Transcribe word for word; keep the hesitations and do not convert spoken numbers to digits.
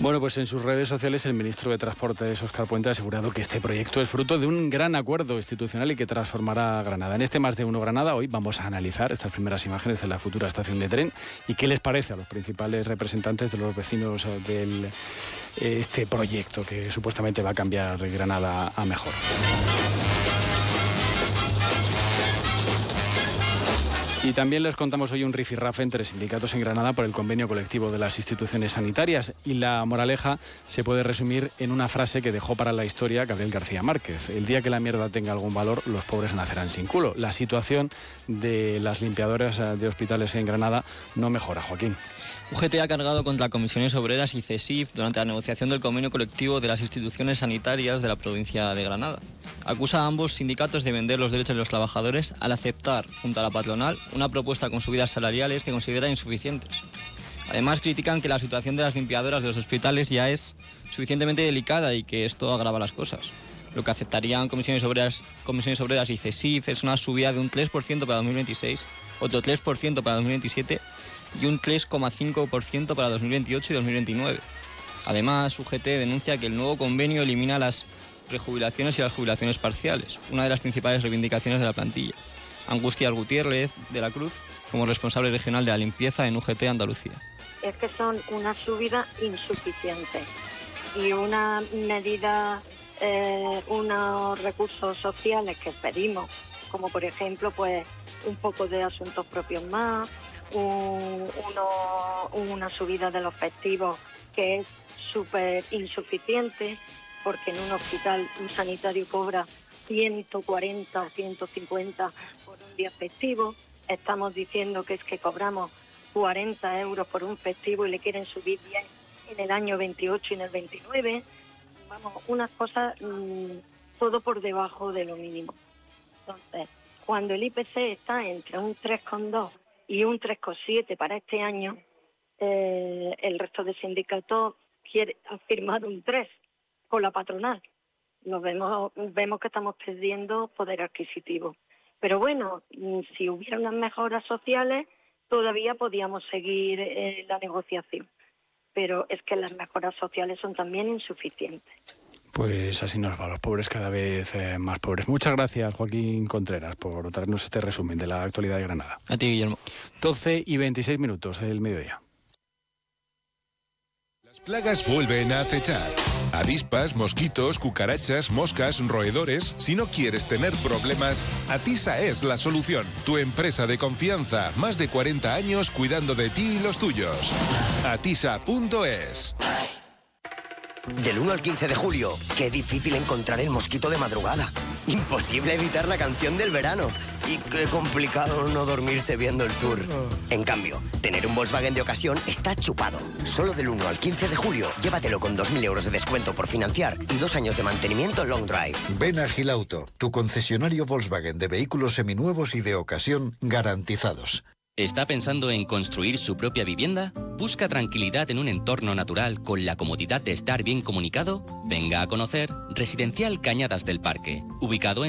Bueno, pues en sus redes sociales el ministro de Transportes, Óscar Puente, ha asegurado que este proyecto es fruto de un gran acuerdo institucional y que transformará Granada. En este Más de Uno Granada hoy vamos a analizar estas primeras imágenes de la futura estación de tren y qué les parece a los principales representantes de los vecinos de este proyecto que supuestamente va a cambiar Granada a mejor. Y también les contamos hoy un rifirrafe entre sindicatos en Granada por el convenio colectivo de las instituciones sanitarias. Y la moraleja se puede resumir en una frase que dejó para la historia Gabriel García Márquez: el día que la mierda tenga algún valor, los pobres nacerán sin culo. La situación de las limpiadoras de hospitales en Granada no mejora, Joaquín. U G T ha cargado contra Comisiones Obreras y CESIF durante la negociación del convenio colectivo de las instituciones sanitarias de la provincia de Granada. Acusa a ambos sindicatos de vender los derechos de los trabajadores al aceptar, junto a la patronal, una propuesta con subidas salariales que considera insuficientes. Además, critican que la situación de las limpiadoras de los hospitales ya es suficientemente delicada y que esto agrava las cosas. Lo que aceptarían Comisiones Obreras, Comisiones Obreras y CESIF es una subida de un tres por ciento para dos mil veintiséis, otro tres por ciento para dos mil veintisiete y un tres coma cinco por ciento para dos mil veintiocho y dos mil veintinueve. Además, U G T denuncia que el nuevo convenio elimina las prejubilaciones y las jubilaciones parciales, una de las principales reivindicaciones de la plantilla. Angustias Gutiérrez de la Cruz, como responsable regional de la limpieza en U G T Andalucía. Es que son una subida insuficiente y una medida, eh, unos recursos sociales que pedimos, como por ejemplo pues un poco de asuntos propios más, un, uno, una subida de los festivos que es súper insuficiente, porque en un hospital un sanitario cobra ciento cuarenta o ciento cincuenta por un día festivo. Estamos diciendo que es que cobramos cuarenta euros por un festivo y le quieren subir diez en el año veintiocho y en el veintinueve. Vamos, unas cosas, mmm, todo por debajo de lo mínimo. Entonces, cuando el I P C está entre un tres coma dos y un tres coma siete para este año, eh, el resto de sindicatos quiere, han firmado un tres con la patronal. Nos vemos, vemos que estamos perdiendo poder adquisitivo. Pero bueno, si hubiera unas mejoras sociales, todavía podíamos seguir eh, la negociación. Pero es que las mejoras sociales son también insuficientes. Pues así nos va, los pobres cada vez eh, más pobres. Muchas gracias, Joaquín Contreras, por traernos este resumen de la actualidad de Granada. A ti, Guillermo. doce y veintiséis minutos del mediodía. Las plagas vuelven a acechar. Avispas, mosquitos, cucarachas, moscas, roedores. Si no quieres tener problemas, Atisa es la solución. Tu empresa de confianza, más de cuarenta años cuidando de ti y los tuyos. Atisa punto es. Del uno al quince de julio, qué difícil encontrar el mosquito de madrugada. Imposible evitar la canción del verano. Y qué complicado no dormirse viendo el tour. En cambio, tener un Volkswagen de ocasión está chupado. Solo del uno al quince de julio, llévatelo con dos mil euros de descuento por financiar y dos años de mantenimiento long drive. Ven a Gilauto, tu concesionario Volkswagen de vehículos seminuevos y de ocasión garantizados. ¿Está pensando en construir su propia vivienda? ¿Busca tranquilidad en un entorno natural con la comodidad de estar bien comunicado? Venga a conocer Residencial Cañadas del Parque, ubicado en